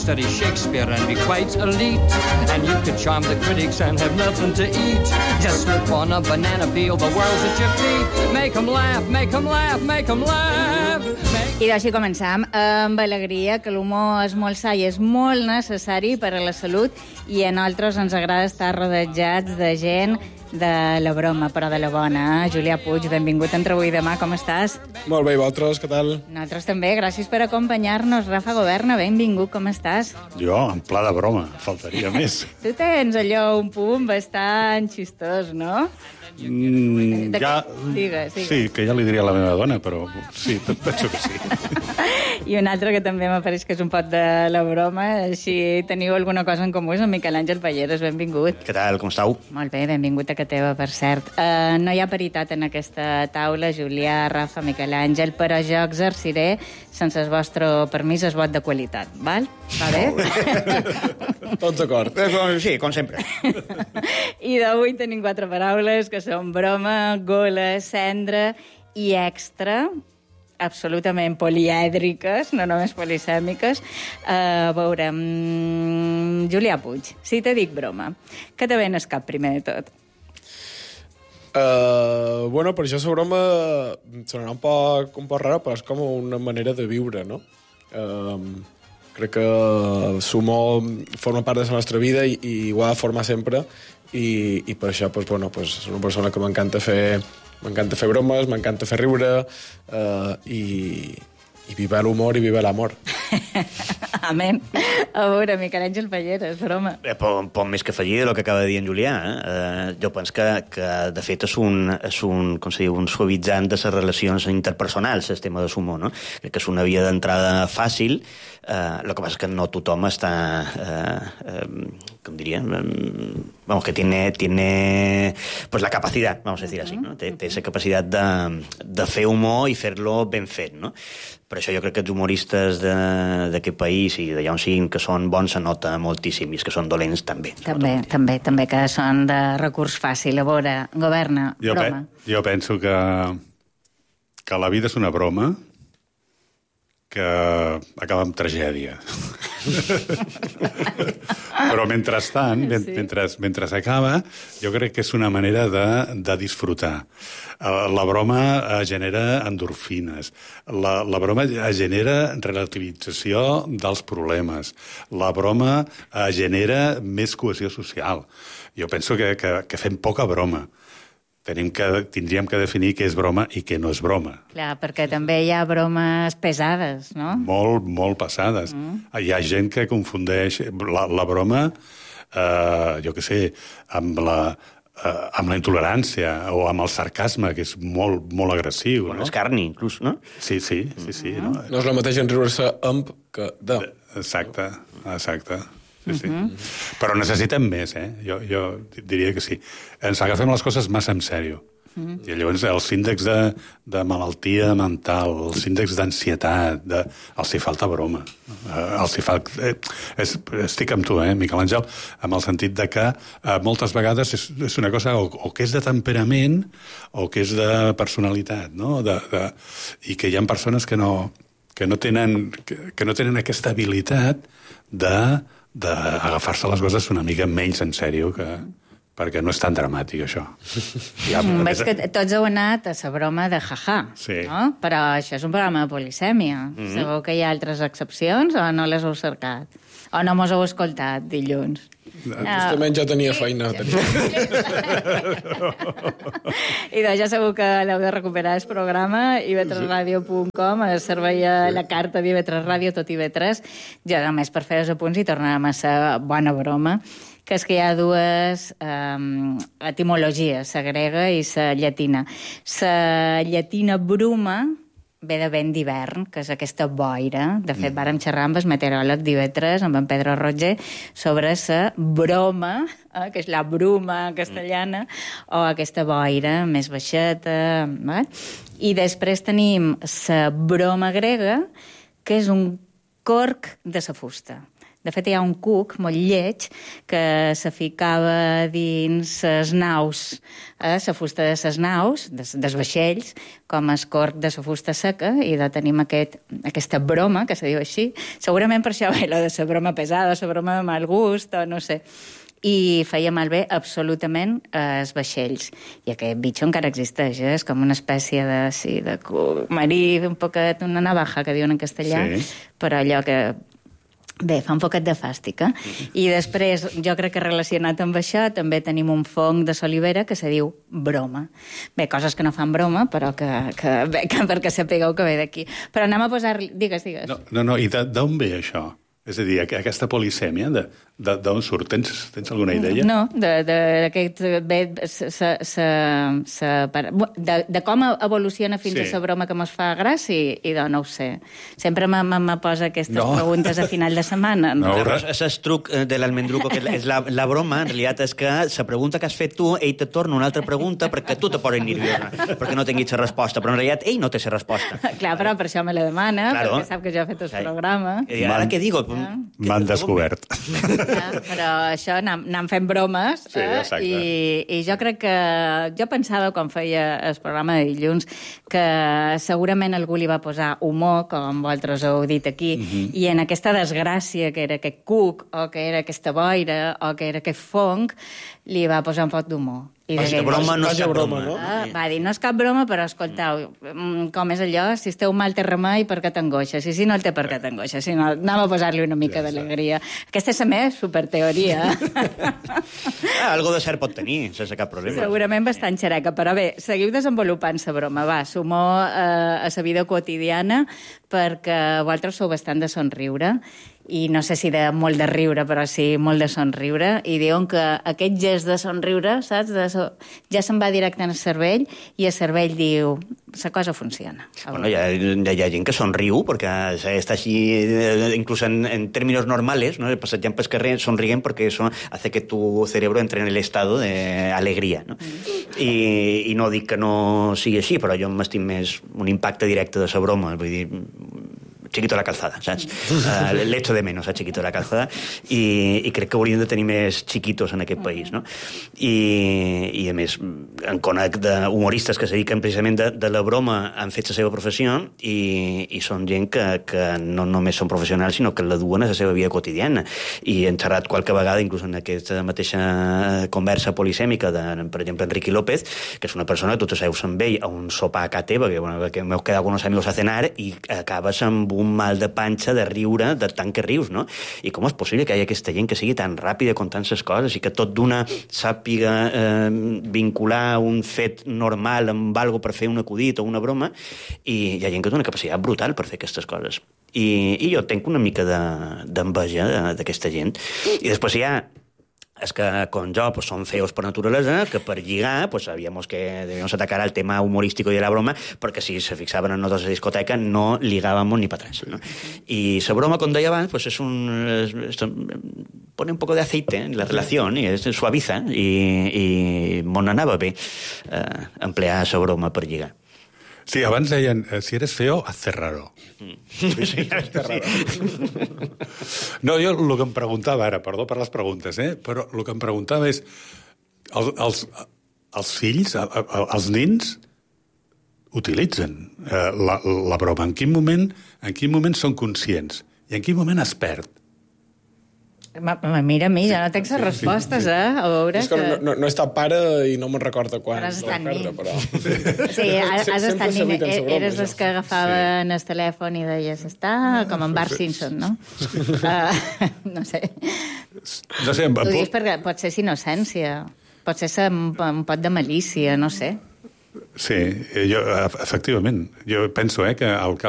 Study Shakespeare and be quite elite, and you could charm the critics and have nothing to eat. Just slip on a banana peel, the world's at your feet. Make 'em laugh, make 'em laugh, make 'em laugh. I així començam amb alegria, que l'humor és molt sa i és molt necessari per a la salut, i a nosaltres ens agrada estar rodejats de gent de la broma, però de la bona. Julià Puig, benvingut entre avui i demà, com estàs? Molt bé, i vosaltres, què tal? Nosaltres també, gràcies per acompanyar-nos. Rafa Governa, benvingut, com estàs? Jo, en pla de broma, faltaria més. Tu tens allò un punt bastant xistós, no? Ja... Digues. Sí, que ja li diria a la meva dona, però sí, penso que sí. I un altre que també m'apareix que és un pot de la broma, així teniu alguna cosa en comú, és el Miquel Àngel Palleres, benvingut. Què tal, com estàu? Molt bé, benvingut a casa teva, per cert. No hi ha paritat en aquesta taula, Julià, Rafa, Miquel Àngel, però jo exerciré, sense el vostre permís, el vot de qualitat, val? Va bé? Tots d'acord. Sí, com sempre. I d'avui tenim 4 paraules, que són broma, gola, cendra i extra, absolutament polièdriques, no només polisèmiques. A veure, Julià Puig, si te dic broma, què te ven al cap primer de tot? Bueno, per això la broma sonarà un poc rara, però és com una manera de viure, no? Crec que l'humor forma part de la nostra vida i ho ha de formar sempre, i per això és una persona que m'encanta fer bromes, m'encanta fer riure, i viva l'humor i viva l'amor. Amén. A veure, Miquel Àngel Palleres, broma. Poc més que afegir del que acaba de dir en Julià. Jo penso que de fet és un suavitzant de les relacions interpersonals, el tema de l'humor, no? Crec que és una via d'entrada fàcil. Lo que pasa es que no tothom està, ¿cómo diría? Vamos, que tiene pues la capacidad, vamos a decir así, ¿no? Té esa capacitat de fer humor i fer-lo ben fet, no? Per això jo crec que els humoristes d'aquest país i d'allà on siguin que són bons se nota moltíssim, i els que són dolents també. També, que són de recurs fàcil. A veure, Governa, broma. Jo penso que la vida és una broma que acaba amb tragèdia. Però mentrestant, mentre acaba, jo crec que és una manera de disfrutar. La broma genera endorfines. La broma genera relativització dels problemes. La broma genera més cohesió social. Jo penso que fem poca broma. Tindríem que definir què és broma i què no és broma. Clar, perquè també hi ha bromes pesades, no? Molt, molt pesades. Hi ha gent que confundeix la broma, jo què sé, amb la intolerància o amb el sarcasme, que és molt, molt agressiu. Amb l'escarni, inclús, no? Sí. No? No és el mateix en riure-se amb que de. Exacte. Sí. Però necessitem més, Jo diria que sí. Ens agafem les coses massa en sèrio. I llavors els índexs de malaltia mental, els índexs d'ansietat, els hi falta broma. Estic amb tu, Miquel Àngel, amb el sentit de que moltes vegades és una cosa o que és de temperament o que és de personalitat, no? I que hi ha persones que no tenen aquesta habilitat d'agafar-se les coses una mica menys en sèrio, perquè no és tan dramàtic, això. Veig que tots heu anat a la broma de jaja, sí. No? Però això és un programa de polisèmia. Sabeu que hi ha altres excepcions o no les heu cercat? O no mos heu escoltat dilluns? Justament ja tenia feina. I ja sabeu que l'heu de recuperar el programa ib3radio.com, es servei a la carta d'IV3 Ràdio, tot IB3. Ja només per fer els apunts i tornarem a la bona broma, que és que hi ha dues etimologies, la grega i la llatina. La llatina bruma ve de vent d'hivern, que és aquesta boira. De fet, vàrem xerrar amb el meteoròleg d'IV3, amb en Pedro Roger, sobre la broma, que és la bruma castellana, o aquesta boira més baixeta. I després tenim la broma grega, que és un corc de la fusta. De fet, hi ha un cuc molt lleig que se ficava dins les naus, la fusta de les naus, dels vaixells, com el corc de la fusta seca, i de tenim aquesta broma, que se diu així. Segurament per això ve la de la broma pesada, la broma de mal gust, o no sé. I feia malbé absolutament els vaixells. I aquest bitxo encara existeix, és com una espècie de cuc marí, un poquet, una navaja, que diuen en castellà, però allò que... Bé, fa un poquet de fàstic, I després, jo crec que relacionat amb això, també tenim un fong de solivera que se diu broma. Bé, coses que no fan broma, però perquè sapigueu que ve d'aquí. Però anem a posar... Digues. No, i d'on ve això? És a dir, aquesta polisèmia, d'on surt? Tens alguna idea? No, d'aquest... De com evoluciona fins a la broma que mos fa gràcia, i no ho sé. Sempre me posa aquestes preguntes a final de setmana. No, és el truc de l'almendruco, que és la broma, en realitat, és que la pregunta que has fet tu, ell te torna una altra pregunta perquè tu te poses nerviosa, perquè no tinguis la resposta, però en realitat ell no té la resposta. Clar, però per això me la demana, perquè sap que jo he fet el programa. I ara què digo? M'han descobert. Però això, anant fent bromes, i jo crec que... Jo pensava, quan feia el programa de dilluns, que segurament algú li va posar humor, com vosaltres heu dit aquí, i en aquesta desgràcia, que era aquest cuc, o que era aquesta boira, o que era aquest fong, li va posar un poc d'humor. La broma no és cap broma, no? Va dir, no és cap broma, però escoltau, com és allò? Si esteu mal té remei, per què t'angoixa? Si no el té, per què t'angoixa? Si no, anem a posar-li una mica d'alegria. Aquesta és la meva superteoria. Algo de cert pot tenir, sense cap problema. Segurament bastant xereca, però bé, seguiu desenvolupant la broma, va, sumor a la vida quotidiana, perquè vosaltres sou bastant de somriure, i no sé si de molt de riure, però sí molt de somriure, i diuen que aquest gest de somriure, saps, ja se'n va directe al cervell, i el cervell diu, la cosa funciona. Bueno, hi ha gent que somriu, perquè està així, inclús en términos normales, ¿no? Passejant pel carrer, sonrient, perquè eso hace que tu cerebro entre en el estado de alegría, ¿no? I no dic que no sigui així, però jo m'estim més un impacte directe de la broma, vull dir, Chiquito la calzada, saps? Le echo de menos a Chiquito la calzada, i crec que hauríem de tenir més chiquitos en aquest país, no? I a més, en conec d'humoristes que se dediquen precisament de la broma, han fet la seva professió, i són gent que no només són professionals, sinó que la duen a la seva vida quotidiana. I hem xerrat qualque vegada, inclús en aquesta mateixa conversa polisèmica de, per exemple, Enrique López, que és una persona que tu te seus amb ell a un sopar a casa teva, que m'heu quedat con unos amigos a cenar, i acabes amb un mal de panxa de riure de tant que rius, no? I com és possible que hi hagi aquesta gent que sigui tan ràpida contant les coses i que tot d'una sàpiga vincular un fet normal amb algo per fer un acudit o una broma, i hi ha gent que té una capacitat brutal per fer aquestes coses. I jo tenc una mica d'enveja d'aquesta gent. I després hi ha és que, com jo, pues, som feos per naturalesa, que per lligar, pues, sabíamos que debíamos atacar al tema humorístico y de la broma, perquè si se fixaven en nosaltres a la discoteca no ligábamos ni para atrás, ¿no? Y la broma, com deia abans, pues, pone un poco de aceite en la relación y suaviza, i m'on anava bé emplear la broma per lligar. Sí, abans deien, si eres feo, hazte raro. Sí, No, jo el que em preguntava ara, perdó per les preguntes, però el que em preguntava és, els fills, els nins, utilitzen la broma. En quin moment són conscients? I en quin moment es perd? Mira, a mi, ja no tens les respostes, a veure... És que no he estat pare i no me'n recordo quan. Però has estat nin. Però... Sí, has estat nin. Eres els que agafaven el telèfon i deies, està com en Bart Simpson, no? No sé. No sé, ho dius perquè pot ser innocència, pot ser un pot de malícia, no sé. Sí, efectivament. Jo penso que al cap